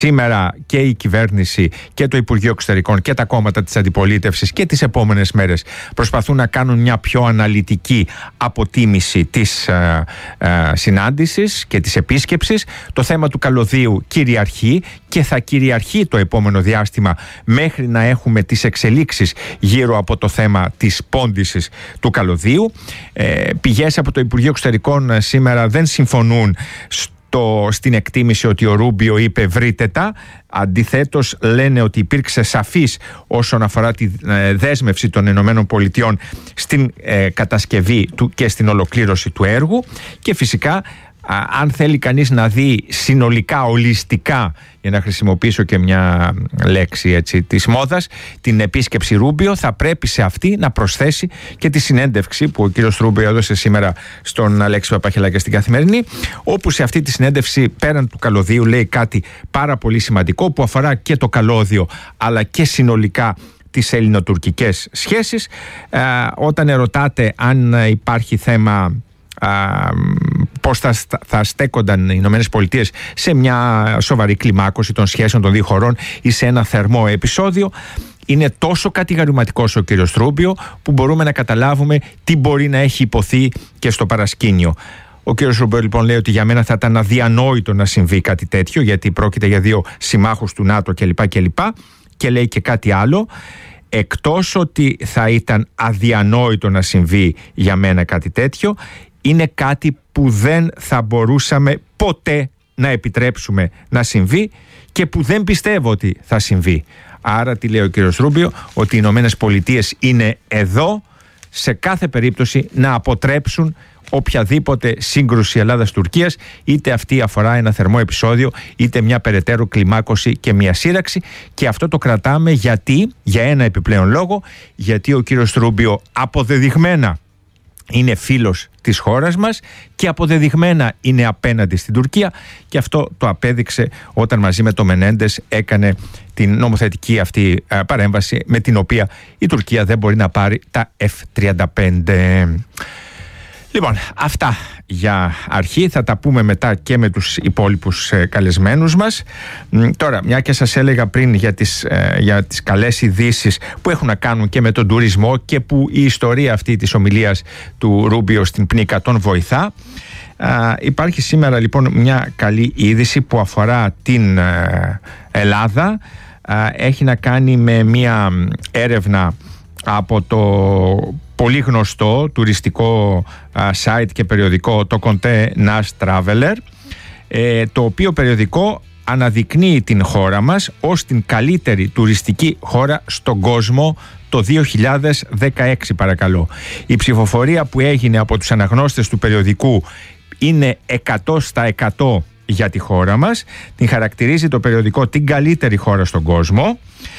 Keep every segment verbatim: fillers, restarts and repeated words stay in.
Σήμερα και η κυβέρνηση και το Υπουργείο Εξωτερικών και τα κόμματα της αντιπολίτευσης και τις επόμενες μέρες προσπαθούν να κάνουν μια πιο αναλυτική αποτίμηση της ε, ε, συνάντησης και της επίσκεψης. Το θέμα του καλωδίου κυριαρχεί και θα κυριαρχεί το επόμενο διάστημα μέχρι να έχουμε τις εξελίξεις γύρω από το θέμα της πόντισης του καλωδίου. Ε, πηγές από το Υπουργείο Εξωτερικών σήμερα δεν συμφωνούν Το, στην εκτίμηση ότι ο Ρούμπιο είπε βρείτε τα. Αντιθέτως λένε ότι υπήρξε σαφής όσον αφορά τη ε, δέσμευση των Ηνωμένων Πολιτειών στην ε, κατασκευή του και στην ολοκλήρωση του έργου. Και φυσικά α, αν θέλει κανείς να δει συνολικά, ολιστικά, για να χρησιμοποιήσω και μια λέξη έτσι της μόδας, την επίσκεψη Ρούμπιο, θα πρέπει σε αυτή να προσθέσει και τη συνέντευξη που ο κύριος Ρούμπιο έδωσε σήμερα στον Αλέξη Παπαχελάκη στην Καθημερινή, όπου σε αυτή τη συνέντευξη πέραν του καλωδίου λέει κάτι πάρα πολύ σημαντικό που αφορά και το καλώδιο αλλά και συνολικά τις ελληνοτουρκικές σχέσεις. Ε, όταν ερωτάτε αν υπάρχει θέμα Uh, πώς θα, θα στέκονταν οι Ηνωμένες Πολιτείες σε μια σοβαρή κλιμάκωση των σχέσεων των δύο χωρών ή σε ένα θερμό επεισόδιο, είναι τόσο κατηγορηματικός ο κύριος Ρούμπιο που μπορούμε να καταλάβουμε τι μπορεί να έχει υποθεί και στο παρασκήνιο. Ο κύριος Ρούμπιο λοιπόν λέει ότι για μένα θα ήταν αδιανόητο να συμβεί κάτι τέτοιο, γιατί πρόκειται για δύο συμμάχους του ΝΑΤΟ κλπ. κλπ. Και λέει και κάτι άλλο. Εκτός ότι θα ήταν αδιανόητο να συμβεί για μένα κάτι τέτοιο, είναι κάτι που δεν θα μπορούσαμε ποτέ να επιτρέψουμε να συμβεί και που δεν πιστεύω ότι θα συμβεί. Άρα τι λέει ο κύριος Ρούμπιο? Ότι οι Ηνωμένες Πολιτείες είναι εδώ σε κάθε περίπτωση να αποτρέψουν οποιαδήποτε σύγκρουση Ελλάδας-Τουρκίας, είτε αυτή αφορά ένα θερμό επεισόδιο είτε μια περαιτέρω κλιμάκωση και μια σύραξη. Και αυτό το κρατάμε γιατί, για ένα επιπλέον λόγο, γιατί ο κύριος Ρούμπιο αποδεδειγμένα είναι φίλος της χώρας μας και αποδεδειγμένα είναι απέναντι στην Τουρκία, και αυτό το απέδειξε όταν μαζί με το Μενέντες έκανε την νομοθετική αυτή παρέμβαση με την οποία η Τουρκία δεν μπορεί να πάρει τα εφ τριάντα πέντε. Λοιπόν, αυτά για αρχή. Θα τα πούμε μετά και με τους υπόλοιπους ε, καλεσμένους μας. Τώρα, μια και σας έλεγα πριν για τις, ε, για τις καλές ειδήσεις που έχουν να κάνουν και με τον τουρισμό και που η ιστορία αυτή της ομιλίας του Ρούμπιο στην Πνίκα τον βοηθά. Ε, υπάρχει σήμερα λοιπόν μια καλή είδηση που αφορά την ε, Ελλάδα. Ε, έχει να κάνει με μια έρευνα από το πολύ γνωστό τουριστικό α, site και περιοδικό, το Condé Nast Traveler, ε, το οποίο περιοδικό αναδεικνύει την χώρα μας ως την καλύτερη τουριστική χώρα στον κόσμο το δύο χιλιάδες δεκαέξι, παρακαλώ. Η ψηφοφορία που έγινε από τους αναγνώστες του περιοδικού είναι εκατό τοις εκατό για τη χώρα μας. Την χαρακτηρίζει το περιοδικό την καλύτερη χώρα στον κόσμο,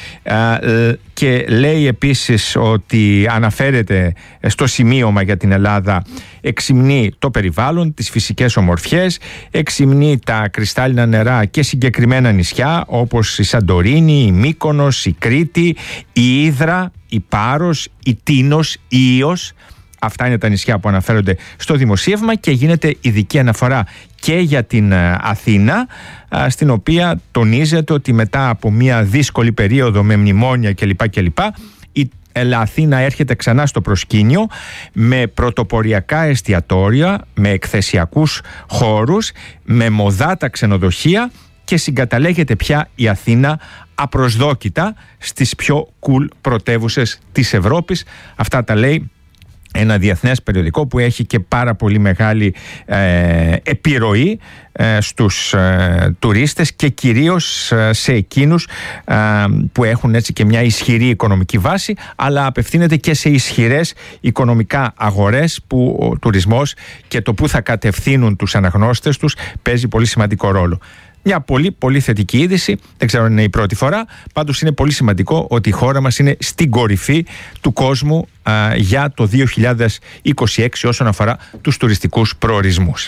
και λέει επίσης ότι αναφέρεται στο σημείωμα για την Ελλάδα, εξυμνεί το περιβάλλον, τις φυσικές ομορφιές, εξυμνεί τα κρυστάλλινα νερά και συγκεκριμένα νησιά όπως η Σαντορίνη, η Μύκονος, η Κρήτη, η Ύδρα, η Πάρος, η Τίνος, η Ήος. Αυτά είναι τα νησιά που αναφέρονται στο δημοσίευμα, και γίνεται ειδική αναφορά και για την Αθήνα, στην οποία τονίζεται ότι μετά από μια δύσκολη περίοδο με μνημόνια κλπ. κλπ, η Αθήνα έρχεται ξανά στο προσκήνιο με πρωτοποριακά εστιατόρια, με εκθεσιακούς χώρους, με μοδάτα ξενοδοχεία, και συγκαταλέγεται πια η Αθήνα απροσδόκητα στις πιο cool πρωτεύουσες της Ευρώπης. Αυτά τα λέει ένα διεθνές περιοδικό που έχει και πάρα πολύ μεγάλη ε, επιρροή ε, στους ε, τουρίστες και κυρίως ε, σε εκείνους ε, που έχουν έτσι και μια ισχυρή οικονομική βάση, αλλά απευθύνεται και σε ισχυρές οικονομικά αγορές, που ο τουρισμός και το που θα κατευθύνουν τους αναγνώστες τους παίζει πολύ σημαντικό ρόλο. Μια πολύ πολύ θετική είδηση, δεν ξέρω αν είναι η πρώτη φορά, πάντως είναι πολύ σημαντικό ότι η χώρα μας είναι στην κορυφή του κόσμου α, για το δύο χιλιάδες είκοσι έξι όσον αφορά τους τουριστικούς προορισμούς.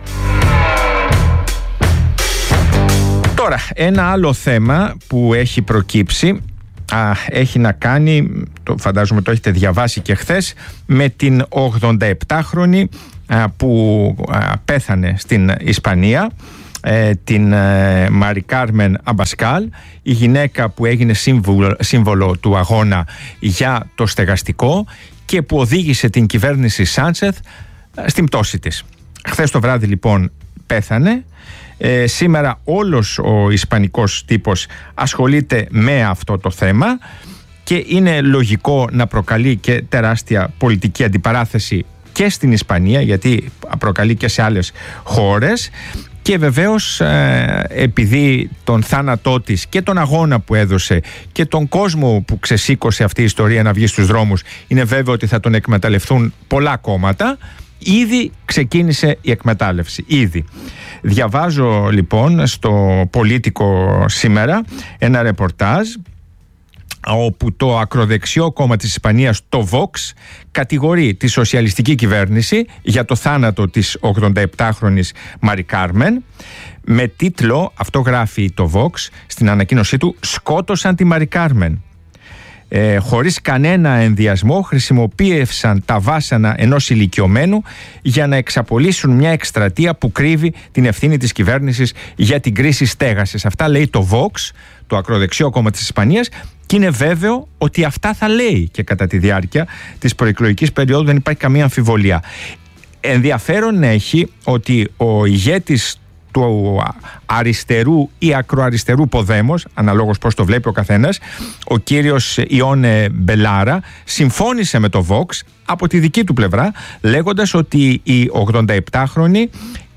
Τώρα, ένα άλλο θέμα που έχει προκύψει α, έχει να κάνει, το φαντάζομαι το έχετε διαβάσει και χθες, με την ογδόντα επτάχρονη α, που α, πέθανε στην Ισπανία, ε, την ε, Μαρι Κάρμεν Αμπασκάλ, η γυναίκα που έγινε σύμβολο, σύμβολο του αγώνα για το στεγαστικό και που οδήγησε την κυβέρνηση Σάντσεθ στην πτώση της. Χθες το βράδυ λοιπόν πέθανε. Ε, σήμερα όλος ο ισπανικός τύπος ασχολείται με αυτό το θέμα και είναι λογικό να προκαλεί και τεράστια πολιτική αντιπαράθεση και στην Ισπανία, γιατί προκαλεί και σε άλλες χώρες. Και βεβαίως ε, επειδή τον θάνατό της και τον αγώνα που έδωσε και τον κόσμο που ξεσήκωσε αυτή η ιστορία να βγει στους δρόμους, είναι βέβαιο ότι θα τον εκμεταλλευτούν πολλά κόμματα. Ήδη ξεκίνησε η εκμετάλλευση, ήδη. Διαβάζω λοιπόν στο Πολίτικο σήμερα ένα ρεπορτάζ όπου το ακροδεξιό κόμμα της Ισπανίας, το Vox, κατηγορεί τη σοσιαλιστική κυβέρνηση για το θάνατο της ογδονταεπτάχρονης Μαρι Κάρμεν, με τίτλο, αυτό γράφει το Vox στην ανακοίνωσή του, «Σκότωσαν τη Μαρι Κάρμεν». Ε, χωρίς κανένα ενδιασμό χρησιμοποίησαν τα βάσανα ενός ηλικιωμένου για να εξαπολύσουν μια εκστρατεία που κρύβει την ευθύνη της κυβέρνησης για την κρίση στέγασης. Αυτά λέει το Vox, το ακροδεξιό κόμμα της Ισπανίας, και είναι βέβαιο ότι αυτά θα λέει και κατά τη διάρκεια της προεκλογικής περίοδου, δεν υπάρχει καμία αμφιβολία. Ενδιαφέρον έχει ότι ο ηγέτης του αριστερού ή ακροαριστερού Ποδέμος, αναλόγως πώς το βλέπει ο καθένας, ο κύριος Ιόνε Μπελάρα, συμφώνησε με το Vox από τη δική του πλευρά, λέγοντας ότι η ογδονταεπτάχρονη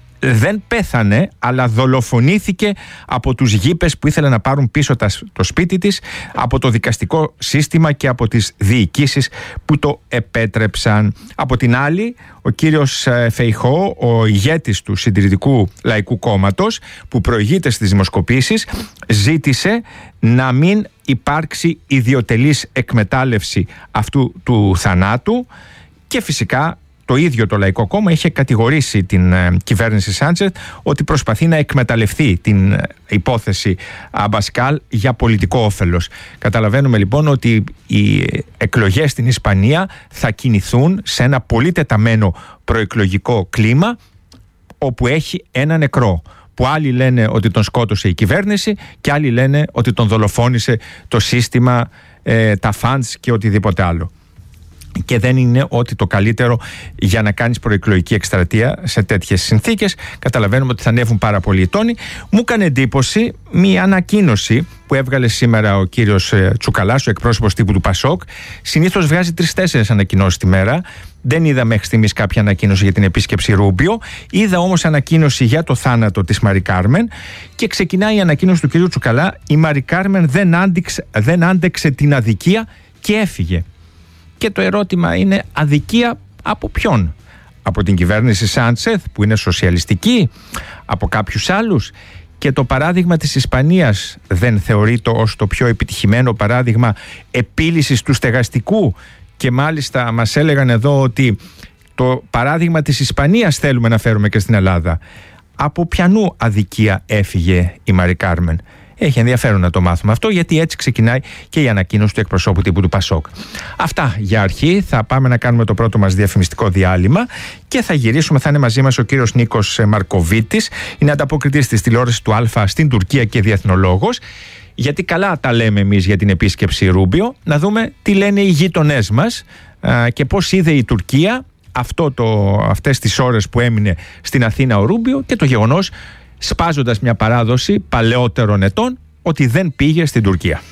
δεν πέθανε, αλλά δολοφονήθηκε από τους γήπες που ήθελαν να πάρουν πίσω το σπίτι της, από το δικαστικό σύστημα και από τις διοικήσεις που το επέτρεψαν. Από την άλλη, ο κύριος Φεϊχώ, ο ηγέτης του Συντηρητικού Λαϊκού Κόμματος, που προηγείται στις δημοσκοπήσεις, ζήτησε να μην υπάρξει ιδιωτελής εκμετάλλευση αυτού του θανάτου και φυσικά το ίδιο το Λαϊκό Κόμμα είχε κατηγορήσει την ε, κυβέρνηση Σάντσεθ ότι προσπαθεί να εκμεταλλευτεί την ε, υπόθεση Αμπασκάλ για πολιτικό όφελος. Καταλαβαίνουμε λοιπόν ότι οι εκλογές στην Ισπανία θα κινηθούν σε ένα πολύ τεταμένο προεκλογικό κλίμα, όπου έχει ένα νεκρό, που άλλοι λένε ότι τον σκότωσε η κυβέρνηση και άλλοι λένε ότι τον δολοφόνησε το σύστημα, ε, τα φαντς και οτιδήποτε άλλο. Και δεν είναι ότι το καλύτερο για να κάνεις προεκλογική εκστρατεία σε τέτοιες συνθήκες. Καταλαβαίνουμε ότι θα ανέβουν πάρα πολλοί οι τόνοι. Μου έκανε εντύπωση μια ανακοίνωση που έβγαλε σήμερα ο κύριος Τσουκαλάς, ο εκπρόσωπος τύπου του Πασόκ. Συνήθως βγάζει τρεις-τέσσερις ανακοινώσεις τη μέρα. Δεν είδα μέχρι στιγμής κάποια ανακοίνωση για την επίσκεψη Ρούμπιο. Είδα όμως ανακοίνωση για το θάνατο της Μαρι Κάρμεν και ξεκινάει η ανακοίνωση του κύριου Τσουκαλά. Η Μαρι Κάρμεν δεν άντεξε, δεν άντεξε την αδικία και έφυγε. Και το ερώτημα είναι, αδικία από ποιον? Από την κυβέρνηση Σάντσεθ που είναι σοσιαλιστική, από κάποιους άλλους? Και το παράδειγμα της Ισπανίας δεν θεωρείται ως το πιο επιτυχημένο παράδειγμα επίλυσης του στεγαστικού? Και μάλιστα μας έλεγαν εδώ ότι το παράδειγμα της Ισπανίας θέλουμε να φέρουμε και στην Ελλάδα. Από ποιανού αδικία έφυγε η Μαρι Κάρμεν? Έχει ενδιαφέρον να το μάθουμε αυτό, γιατί έτσι ξεκινάει και η ανακοίνωση του εκπροσώπου τύπου του Πασόκ. Αυτά για αρχή. Θα πάμε να κάνουμε το πρώτο μας διαφημιστικό διάλειμμα και θα γυρίσουμε. Θα είναι μαζί μας ο κύριος Νίκος Μαρκοβίτης. Είναι ανταποκριτής της τηλεόρασης του Α στην Τουρκία και διεθνολόγος. Γιατί καλά τα λέμε εμείς για την επίσκεψη Ρούμπιο. Να δούμε τι λένε οι γείτονές μας α, και πώς είδε η Τουρκία αυτό το, αυτές τις ώρες που έμεινε στην Αθήνα ο Ρούμπιο και το γεγονός, σπάζοντας μια παράδοση παλαιότερων ετών, ότι δεν πήγε στην Τουρκία.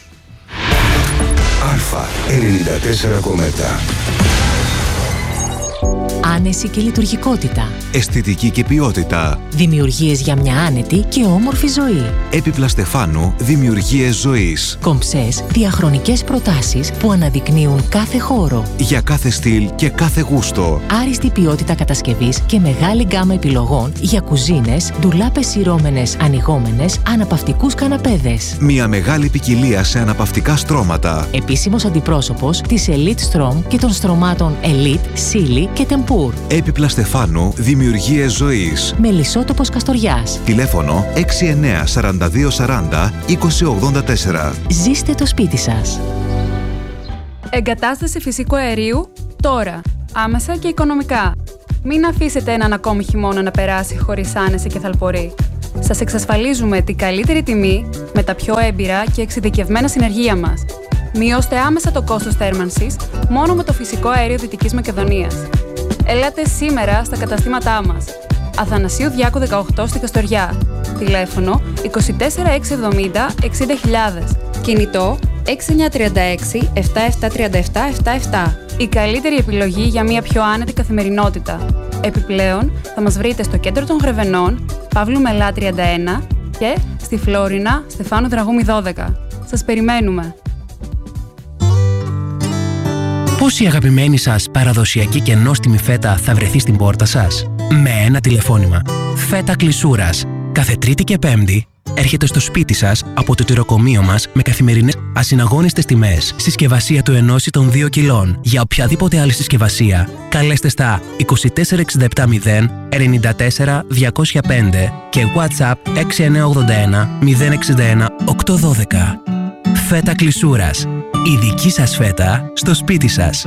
Α ενενήντα τέσσερα κόμμα επτά. Άνεση και λειτουργικότητα. Αισθητική και ποιότητα. Δημιουργίες για μια άνετη και όμορφη ζωή. Έπιπλα Στεφάνου, δημιουργίες ζωής. Κομψές, διαχρονικές προτάσεις που αναδεικνύουν κάθε χώρο. Για κάθε στυλ και κάθε γούστο. Άριστη ποιότητα κατασκευής και μεγάλη γκάμα επιλογών για κουζίνες, ντουλάπες σειρώμενες, ανοιγόμενες, αναπαυτικούς καναπέδες. Μια μεγάλη ποικιλία σε αναπαυτικά στρώματα. Επίσημος αντιπρόσωπος της Elite Strom και των στρωμάτων Elite, Silly και Tempur. Έπιπλα Στεφάνου, δημιουργίες ζωής. Μελισσότοπος Καστοριάς. Τηλέφωνο έξι εννιά σαράντα δύο σαράντα είκοσι ογδόντα τέσσερα. Ζήστε το σπίτι σας. Εγκατάσταση φυσικού αερίου τώρα. Άμεσα και οικονομικά. Μην αφήσετε έναν ακόμη χειμώνα να περάσει χωρίς άνεση και θαλπορή. Σας εξασφαλίζουμε την καλύτερη τιμή με τα πιο έμπειρα και εξειδικευμένα συνεργεία μας. Μειώστε άμεσα το κόστος θέρμανσης μόνο με το φυσικό αέριο Δυτικής Μακεδονίας. Ελάτε σήμερα στα καταστήματά μας. Αθανασίου Διάκου δεκαοκτώ στη Καστοριά. Τηλέφωνο είκοσι τέσσερα εξακόσια εβδομήντα εξήντα χιλιάδες. Κινητό έξι εννιά τρία έξι επτά επτά τρία επτά επτά επτά. Η καλύτερη επιλογή για μια πιο άνετη καθημερινότητα. Επιπλέον, θα μας βρείτε στο κέντρο των Γρεβενών, Παύλου Μελά τριάντα ένα και στη Φλόρινα, Στεφάνου Δραγούμη δώδεκα. Σας περιμένουμε! Πώς η αγαπημένη σας παραδοσιακή και νόστιμη φέτα θα βρεθεί στην πόρτα σας? Με ένα τηλεφώνημα. Φέτα Κλεισούρας. Κάθε Τρίτη και Πέμπτη έρχεται στο σπίτι σας από το τυροκομείο μας με καθημερινές ασυναγώνιστες τιμές. Συσκευασία του ενός ή των δύο κιλών. Για οποιαδήποτε άλλη συσκευασία, καλέστε στα είκοσι τέσσερα εξήντα επτά μηδέν ενενήντα τέσσερα διακόσια πέντε και WhatsApp έξι εννιά ογδόντα ένα μηδέν εξήντα ένα οκτακόσια δώδεκα. Φέτα Κλεισούρας. Η δική σας φέτα στο σπίτι σας.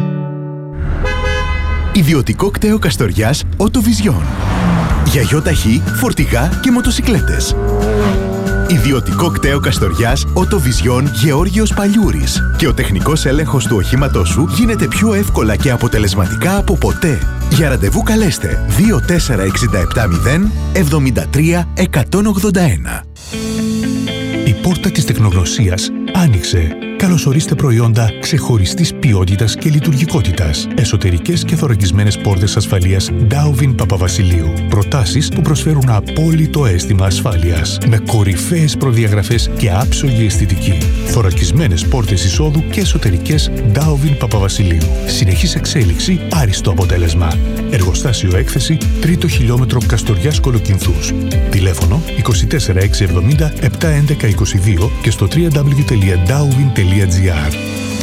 Ιδιωτικό κτέο Καστοριάς Οτοβιζιόν. Για γιοταχή, φορτηγά και μοτοσικλέτες. Ιδιωτικό κτέο Καστοριάς Οτοβιζιόν Γεώργιος Παλιούρης. Και ο τεχνικός έλεγχος του οχήματός σου γίνεται πιο εύκολα και αποτελεσματικά από ποτέ. Για ραντεβού καλέστε δύο τέσσερα εξήντα επτά μηδέν εβδομήντα τρία εκατόν ογδόντα ένα. Η πόρτα της τεχνογνωσίας άνοιξε. Καλωσορίστε προϊόντα ξεχωριστής ποιότητας και λειτουργικότητας. Εσωτερικές και θωρακισμένες πόρτες ασφαλείας Ντάουβιν Παπαβασιλείου. Προτάσεις που προσφέρουν απόλυτο αίσθημα ασφάλειας. Με κορυφαίες προδιαγραφές και άψογη αισθητική. Θωρακισμένες πόρτες εισόδου και εσωτερικές Ντάουβιν Παπαβασιλείου. Συνεχής εξέλιξη, άριστο αποτέλεσμα. Εργοστάσιο έκθεση, τρίτο χιλιόμετρο Καστοριάς Κολοκυνθούς. Τηλέφωνο είκοσι τέσσερα εξακόσια εβδομήντα επτά έντεκα είκοσι δύο και στο double-u double-u double-u τελεία ντάουβιν τελεία τζι άρ.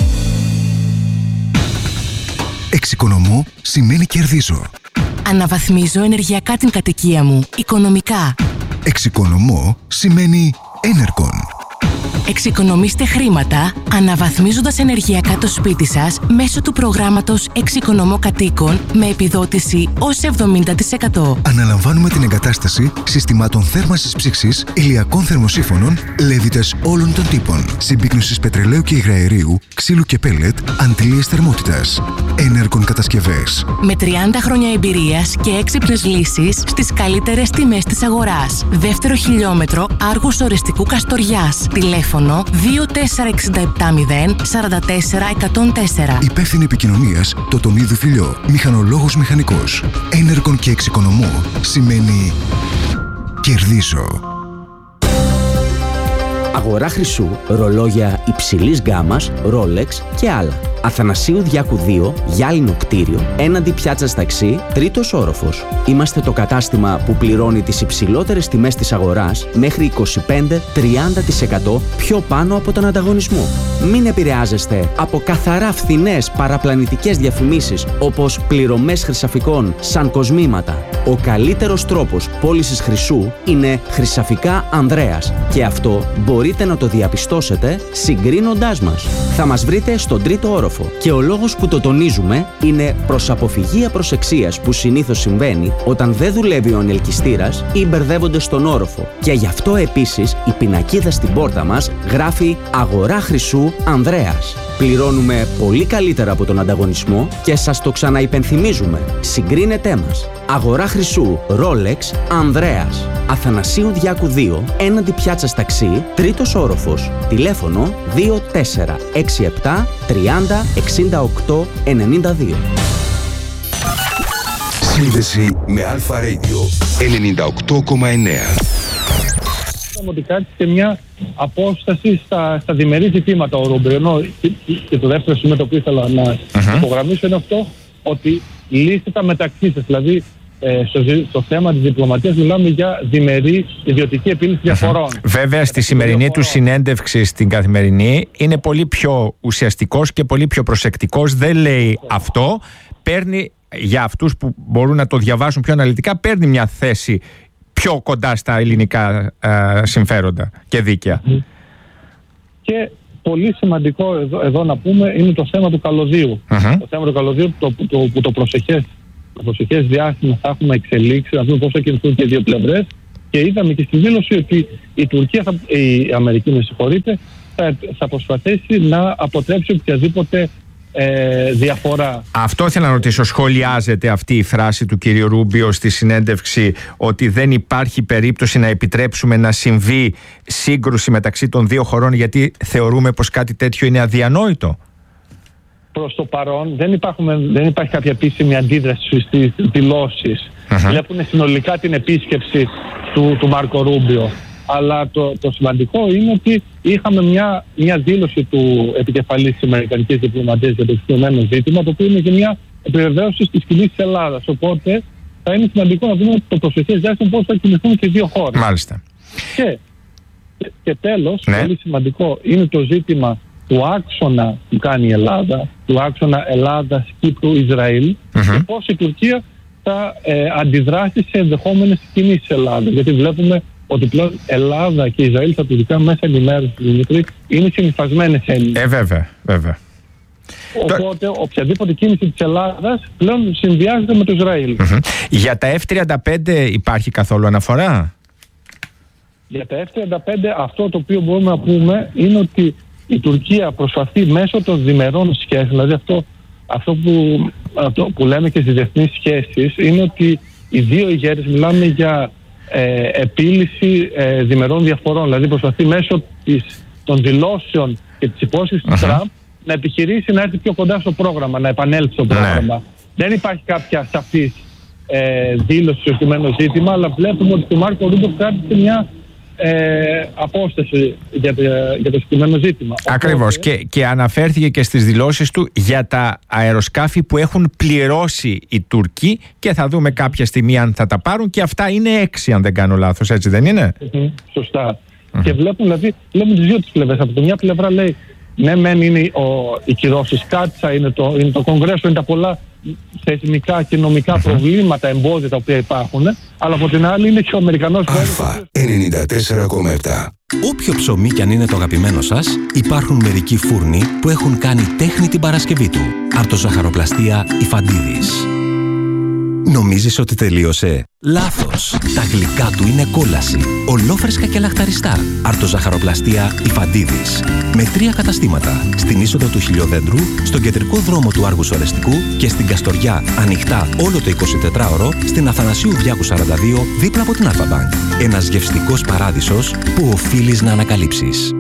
Εξοικονομώ σημαίνει κερδίζω. Αναβαθμίζω ενεργειακά την κατοικία μου, οικονομικά. Εξοικονομώ σημαίνει Enercon. Εξοικονομήστε χρήματα αναβαθμίζοντας ενεργειακά το σπίτι σας μέσω του προγράμματος Εξοικονομώ Κατοίκων με επιδότηση ως εβδομήντα τοις εκατό. Αναλαμβάνουμε την εγκατάσταση συστημάτων θέρμανσης ψήξης, ηλιακών θερμοσύφωνων, λέβητες όλων των τύπων, συμπίκνωσης πετρελαίου και υγραερίου, ξύλου και πέλετ, αντλίες θερμότητας. Enercon κατασκευές. Με τριάντα χρόνια εμπειρίας και έξυπνες λύσεις στις καλύτερες τιμές της αγοράς. Δεύτερο χιλιόμετρο Άργους Οριστικού Καστοριάς. Τηλέφωνο δύο τέσσερα εξήντα επτά μηδέν σαράντα τέσσερα εκατόν τέσσερα. Υπεύθυνη επικοινωνίας Τοτονίδου Φιλιό. Μηχανολόγος μηχανικός. Enercon και εξοικονομώ σημαίνει κερδίζω. Αγορά χρυσού, ρολόγια υψηλής γκάμας, Rolex και άλλα. Αθανασίου Διάκου δύο, γυάλινο κτίριο, έναντι πιάτσας ταξί, τρίτος όροφος. Είμαστε το κατάστημα που πληρώνει τις υψηλότερες τιμές της αγοράς μέχρι είκοσι πέντε με τριάντα τοις εκατό πιο πάνω από τον ανταγωνισμό. Μην επηρεάζεστε από καθαρά φθηνές παραπλανητικές διαφημίσεις όπως πληρωμές χρυσαφικών σαν κοσμήματα. Ο καλύτερος τρόπος πώλησης χρυσού είναι Χρυσαφικά Ανδρέας και αυτό μπορείτε να το διαπιστώσετε συγκρίνοντάς μας. Θα μας βρείτε στον τρίτο όροφο. Και ο λόγος που το τονίζουμε είναι προς αποφυγή απροσεξίας που συνήθως συμβαίνει όταν δεν δουλεύει ο ανελκυστήρας ή μπερδεύονται στον όροφο. Και γι' αυτό επίσης η πινακίδα στην πόρτα μας γράφει «Αγορά χρυσού Ανδρέας». Πληρώνουμε πολύ καλύτερα από τον ανταγωνισμό και σας το ξαναυπενθυμίζουμε. Συγκρίνετέ μας. Αγορά χρυσού Rolex Ανδρέας. Αθανασίου Διάκου δύο, έναντι πιάτσας ταξί, τρίτος όροφος. Τηλέφωνο δύο τέσσερα έξι επτά τριάντα εξήντα οκτώ ενενήντα δύο. Σύνδεση με Αλφα Radio ενενήντα οκτώ κόμμα εννέα. Ότι κάτι και μια απόσταση στα, στα διμερεί ζητήματα ο Ρουμπρενό. Και, και το δεύτερο σημείο το οποίο ήθελα να uh-huh. υπογραμμίσω είναι αυτό, ότι λύστε τα μεταξύ σας. Δηλαδή, ε, στο, στο θέμα της διπλωματίας μιλάμε για διμερή ιδιωτική επίλυση διαφορών. Uh-huh. Βέβαια, στη σημερινή του συνέντευξη στην Καθημερινή είναι πολύ πιο ουσιαστικός και πολύ πιο προσεκτικός. Δεν λέει yeah. αυτό. Παίρνει, για αυτούς που μπορούν να το διαβάσουν πιο αναλυτικά, παίρνει μια θέση πιο κοντά στα ελληνικά ε, συμφέροντα και δίκαια. Και πολύ σημαντικό εδώ, εδώ να πούμε είναι το θέμα του καλωδίου. Uh-huh. Το θέμα του καλωδίου το, το, το, που το προσεχές, το προσεχές διάστημα θα έχουμε εξελίξει, να δούμε πώς θα κινηθούν και οι δύο πλευρές Και είδαμε και στη δήλωση ότι η Τουρκία, θα, η Αμερική με συγχωρείτε, θα, θα προσπαθήσει να αποτρέψει οποιαδήποτε ε, διαφορά. Αυτό ήθελα να ρωτήσω. Σχολιάζεται αυτή η φράση του κυρίου Ρούμπιο στη συνέντευξη ότι δεν υπάρχει περίπτωση να επιτρέψουμε να συμβεί σύγκρουση μεταξύ των δύο χωρών, γιατί θεωρούμε πως κάτι τέτοιο είναι αδιανόητο? Προς το παρόν δεν, υπάρχουμε, δεν υπάρχει κάποια επίσημη αντίδραση στις δηλώσεις. Uh-huh. Βλέπουν συνολικά την επίσκεψη του, του Μάρκο Ρούμπιο. Αλλά το, το σημαντικό είναι ότι είχαμε μια, μια δήλωση του επικεφαλής της Αμερικανικής Διπλωματίας για το συγκεκριμένο ζήτημα, το οποίο είναι και μια επιβεβαίωση της σκηνής της Ελλάδας. Οπότε θα είναι σημαντικό να δούμε το προσεχές διάστημα πώς θα κινηθούν και οι δύο χώρες. Μάλιστα. Και, και, και τέλος, ναι. πολύ σημαντικό είναι το ζήτημα του άξονα που κάνει η Ελλάδα, του άξονα Ελλάδας-Κύπρου-Ισραήλ, mm-hmm. και πώς η Τουρκία θα ε, αντιδράσει σε ενδεχόμενες κινήσεις της Ελλάδας. Γιατί βλέπουμε ότι πλέον Ελλάδα και Ισραήλ στα τουρκικά μέσα ενημέρωση του Δημήτρη είναι συνυφασμένες έννοιες. Ε, βέβαια, βέβαια. Οπότε το... οποιαδήποτε κίνηση της Ελλάδας πλέον συνδυάζεται με το Ισραήλ. Mm-hmm. Για τα εφ τριάντα πέντε υπάρχει καθόλου αναφορά? Για τα εφ τριάντα πέντε αυτό το οποίο μπορούμε να πούμε είναι ότι η Τουρκία προσπαθεί μέσω των διμερών σχέσεων, δηλαδή αυτό, αυτό, που, αυτό που λέμε και στις διεθνείς σχέσεις, είναι ότι οι δύο ηγέτες μιλάμε για ε, επίλυση ε, διμερών διαφορών. Δηλαδή προσπαθεί μέσω της, των δηλώσεων και της υπόσχεσης του Τραμπ να επιχειρήσει να έρθει πιο κοντά στο πρόγραμμα, να επανέλθει στο πρόγραμμα. Ναι. Δεν υπάρχει κάποια σαφής ε, δήλωση στο συγκεκριμένο ζήτημα, αλλά βλέπουμε ότι το Μάρκο Ρούμπιο κράτησε μια Ε, απόσταση για το, για το συγκεκριμένο ζήτημα. Ακριβώς. Οπότε... Και, και αναφέρθηκε και στις δηλώσεις του για τα αεροσκάφη που έχουν πληρώσει οι Τούρκοι και θα δούμε κάποια στιγμή αν θα τα πάρουν, και αυτά είναι έξι αν δεν κάνω λάθος, έτσι δεν είναι? Mm-hmm. Σωστά. Mm-hmm. Και βλέπουν δηλαδή βλέπουν τις δύο τις πλευρές. Από τη μια πλευρά λέει ναι μεν είναι ο, οι κυρώσεις κάτσα, είναι το, είναι το Κογκρέσο, είναι τα πολλά θεσμικά και νομικά mm-hmm. προβλήματα, εμπόδια τα οποία υπάρχουν, αλλά από την άλλη είναι και ο Αμερικανός Αλφα ενενήντα τέσσερα κόμμα επτά. Όποιο ψωμί κι αν είναι το αγαπημένο σας, υπάρχουν μερικοί φούρνοι που έχουν κάνει τέχνη την Παρασκευή του. Αρτοζαχαροπλαστεία Ιφαντίδης. Νομίζεις ότι τελείωσε? Λάθος. Τα γλυκά του είναι κόλαση. Ολόφρεσκα και λαχταριστά. Αρτοζαχαροπλαστεία Ιφαντίδης. Με τρία καταστήματα. Στην είσοδο του Χιλιοδέντρου, στον κεντρικό δρόμο του Άργους Ορεστικού και στην Καστοριά, ανοιχτά όλο το εικοσιτετράωρο, στην Αθανασίου Διάκου σαράντα δύο, δίπλα από την Αλφα-Μπανκ. Ένας γευστικός παράδεισος που οφείλεις να ανακαλύψεις.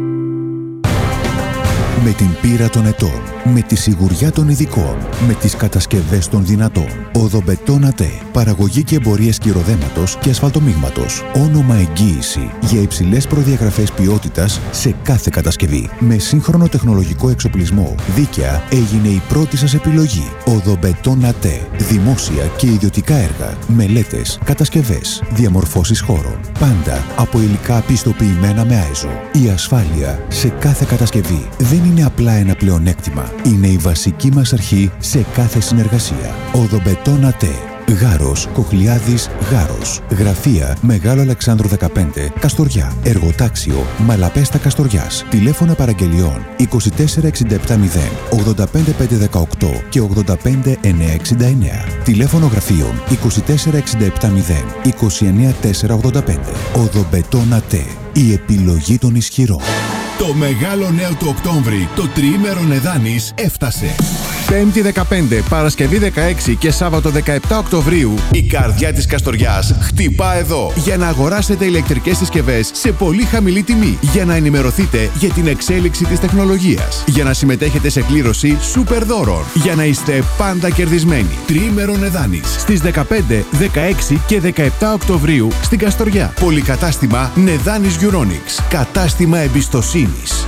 Με την πείρα των ετών, με τη σιγουριά των ειδικών, με τις κατασκευές των δυνατών. Οδομπετόν ΑΤΕ. Παραγωγή και εμπορία σκυροδέματος και ασφαλτομίγματος. Όνομα εγγύηση για υψηλές προδιαγραφές ποιότητας σε κάθε κατασκευή. Με σύγχρονο τεχνολογικό εξοπλισμό, δίκαια έγινε η πρώτη σας επιλογή. Οδομπετόν ΑΤΕ. Δημόσια και ιδιωτικά έργα, μελέτες, κατασκευές, διαμορφώσεις χώρων. Πάντα από υλικά πιστοποιημένα με άιζο. Η ασφάλεια σε κάθε κατασκευή δεν είναι απλά ένα πλεονέκτημα. Είναι η βασική μας αρχή σε κάθε συνεργασία. Οδομπετόν ΑΤΕ. Γάρος, Κοχλιάδης, Γάρος. Γραφεία Μεγάλο Αλεξάνδρου δεκαπέντε, Καστοριά. Εργοτάξιο Μαλαπέστα Καστοριάς. Τηλέφωνα παραγγελιών είκοσι τέσσερα εξήντα επτά μηδέν ογδόντα πέντε πεντακόσια δεκαοκτώ και ογδόντα πέντε εννιακόσια εξήντα εννέα. Τηλέφωνο γραφείων είκοσι τέσσερα εξήντα επτά μηδέν είκοσι εννέα τετρακόσια ογδόντα πέντε. Οδομπετόν ΑΤΕ. Η επιλογή των ισχυρών. Το μεγάλο νέο του Οκτώβρη, το τριήμερο Νεδάνης, έφτασε. Πέμπτη δεκαπέντε, Παρασκευή δεκαέξι και Σάββατο δεκαεπτά Οκτωβρίου, η καρδιά της Καστοριάς χτυπά εδώ. Για να αγοράσετε ηλεκτρικές συσκευές σε πολύ χαμηλή τιμή. Για να ενημερωθείτε για την εξέλιξη της τεχνολογίας. Για να συμμετέχετε σε κλήρωση σούπερ δώρων. Για να είστε πάντα κερδισμένοι. Τριήμερο Νεδάνης. Στις δεκαπέντε, δεκαέξι και δεκαεπτά Οκτωβρίου στην Καστοριά. Πολυκατάστημα Νεδάνης Euronics. Κατάστημα εμπιστοσύνης.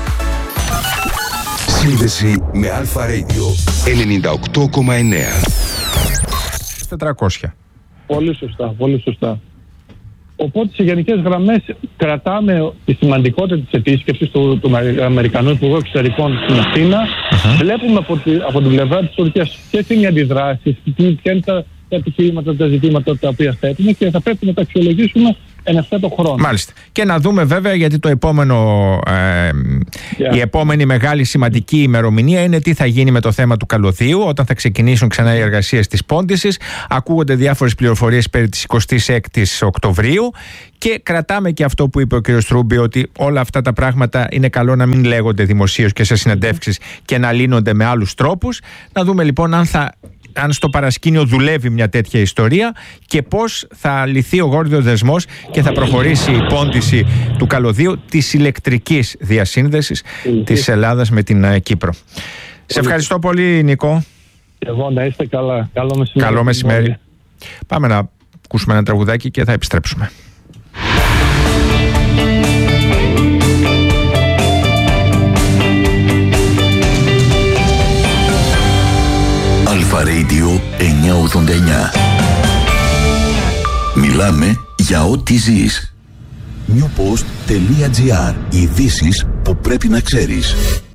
Σύνδεση με Αλφα Radio ενενήντα οκτώ κόμμα εννέα. τετρακόσια. Πολύ σωστά, πολύ σωστά. Οπότε σε γενικές γραμμές κρατάμε τη σημαντικότητα της επίσκεψης του, του Αμερικανού Υπουργού Εξωτερικών στην Αθήνα. Uh-huh. Βλέπουμε από, τη, από την πλευρά της Τουρκίας ποιες είναι οι αντιδράσεις, ποια είναι τα, τα επιχειρήματα, τα ζητήματα τα οποία θέτουμε, και θα πρέπει να τα αξιολογήσουμε εν ευθέτω χρόνο. Μάλιστα. Και να δούμε βέβαια, γιατί το επόμενο, ε, yeah. η επόμενη μεγάλη σημαντική ημερομηνία είναι τι θα γίνει με το θέμα του καλωδίου όταν θα ξεκινήσουν ξανά οι εργασίες της πόντισης. Ακούγονται διάφορες πληροφορίες περί της εικοστής έκτης Οκτωβρίου και κρατάμε και αυτό που είπε ο κ. Στρούμπη, ότι όλα αυτά τα πράγματα είναι καλό να μην λέγονται δημοσίως και σε συνεντεύξεις και να λύνονται με άλλους τρόπους. Να δούμε λοιπόν αν θα... αν στο παρασκήνιο δουλεύει μια τέτοια ιστορία και πώς θα λυθεί ο γόρδιος δεσμός και θα προχωρήσει η πόντιση του καλωδίου της ηλεκτρικής διασύνδεσης της Ελλάδας με την Κύπρο. Σε ευχαριστώ πολύ, Νικό. Εγώ να είστε καλά. Καλό μεσημέρι. Καλό μεσημέρι. Πάμε να ακούσουμε ένα τραγουδάκι και θα επιστρέψουμε. Αλφα Radio εννιακόσια ογδόντα εννιά. Μιλάμε για ό,τι ζεις. newpost.gr. Ειδήσεις που πρέπει να ξέρεις.